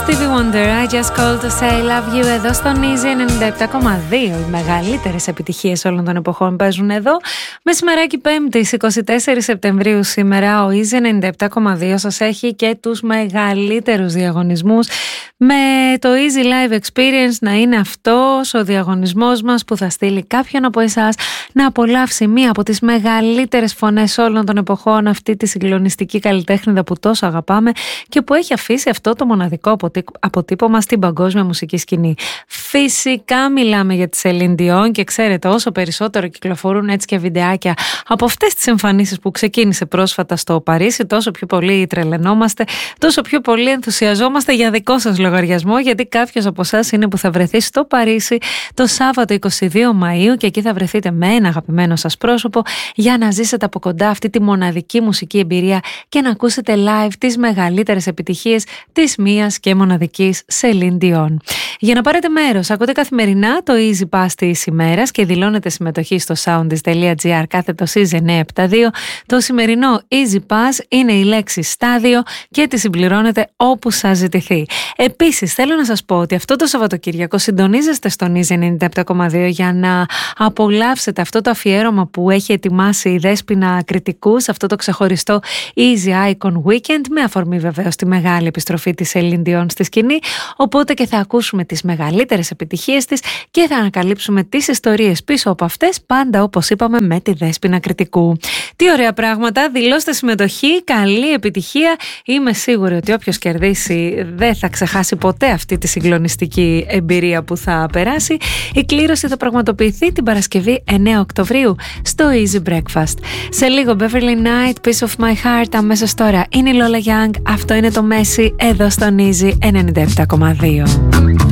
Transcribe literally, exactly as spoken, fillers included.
Stevie Wonder, I just called to say love you, εδώ στον Easy ενενήντα επτά κόμμα δύο. Οι μεγαλύτερες επιτυχίες όλων των εποχών παίζουν εδώ. Μεσημεράκι Πέμπτης, εικοστή τέταρτη Σεπτεμβρίου σήμερα, ο Easy ενενήντα επτά κόμμα δύο σας έχει και τους μεγαλύτερους διαγωνισμούς, με το Easy Live Experience να είναι αυτός ο διαγωνισμός μας που θα στείλει κάποιον από εσάς να απολαύσει μία από τις μεγαλύτερες φωνές όλων των εποχών, αυτή τη συγκλονιστική καλλιτέχνηδα που τόσο αγαπάμε και που έχει αφήσει αυτό το μοναδικό αποτύπωμα στην παγκόσμια μουσική σκηνή. Φυσικά μιλάμε για τη Celine Dion και ξέρετε, όσο περισσότερο κυκλοφορούν έτσι και βιντεάκια από αυτές τις εμφανίσεις που ξεκίνησε πρόσφατα στο Παρίσι, τόσο πιο πολύ τρελαινόμαστε, τόσο πιο πολύ ενθουσιαζόμαστε για δικό σας λογαριασμό, γιατί κάποιος από εσάς είναι που θα βρεθεί στο Παρίσι το Σάββατο εικοστή δεύτερη Μαΐου και εκεί θα βρεθείτε με ένα αγαπημένο σας πρόσωπο για να ζήσετε από κοντά αυτή τη μοναδική μουσική εμπειρία και να ακούσετε live τις μεγαλύτερες επιτυχίες της μίας και μοναδικής Celine Dion. Για να πάρετε μέρος, ακούτε καθημερινά το Easy Pass της ημέρας και δηλώνετε συμμετοχή στο soundis.gr κάθετος Easy εννιακόσια εβδομήντα δύο. Το σημερινό Easy Pass είναι η λέξη στάδιο και τη συμπληρώνετε όπου σας ζητηθεί. Επίσης, θέλω να σας πω ότι αυτό το Σαββατοκύριακο συντονίζεστε στον Easy ενενήντα επτά κόμμα δύο για να απολαύσετε αυτό το αφιέρωμα που έχει ετοιμάσει η Δέσποινα Κριτικούς, αυτό το ξεχωριστό Easy Icon Weekend, με αφορμή βεβαίως τη μεγάλη επιστροφή της Celine Dion στη σκηνή, οπότε και θα ακούσουμε τις μεγαλύτερες επιτυχίες της και θα ανακαλύψουμε τις ιστορίες πίσω από αυτές, πάντα όπως είπαμε με τη Δέσποινα Κριτικού. Τι ωραία πράγματα, δηλώστε συμμετοχή, καλή επιτυχία. Είμαι σίγουρη ότι όποιος κερδίσει δεν θα ξεχάσει ποτέ αυτή τη συγκλονιστική εμπειρία που θα περάσει. Η κλήρωση θα πραγματοποιηθεί την Παρασκευή εννέα Οκτωβρίου στο Easy Breakfast. Σε λίγο Beverly Knight, Piece of My Heart, αμέσως τώρα είναι η Lola Young, αυτό είναι το Messi εδώ στον Easy ενενήντα επτά κόμμα δύο.